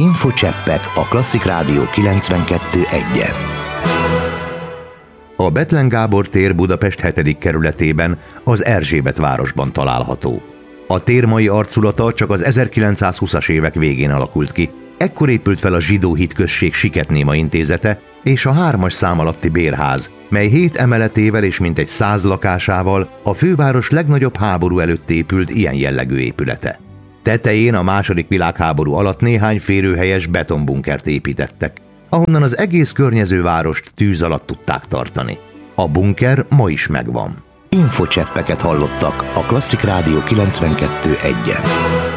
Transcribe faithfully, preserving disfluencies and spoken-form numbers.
Infocseppek a Klasszik Rádió kilencvenkettő egyen. A Bethlen Gábor tér Budapest hetedik kerületében, az Erzsébet városban található. A tér mai arculata csak az ezerkilencszázhúszas évek végén alakult ki. Ekkor épült fel a Zsidó Hitközség Siketnéma Intézete és a hármas szám alatti bérház, mely hét emeletével és mintegy száz lakásával a főváros legnagyobb háború előtt épült ilyen jellegű épülete. Tetején a második világháború alatt néhány férőhelyes betonbunkert építettek, ahonnan az egész környező várost tűz alatt tudták tartani. A bunker ma is megvan. Infocseppeket hallottak a Klasszik Rádió kilencvenkettő egyen.